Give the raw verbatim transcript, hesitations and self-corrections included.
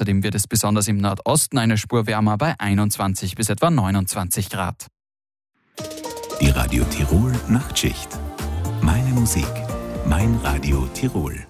Außerdem wird es besonders im Nordosten eine Spur wärmer bei einundzwanzig bis etwa neunundzwanzig Grad. Die Radio Tirol Nachtschicht. Meine Musik, mein Radio Tirol.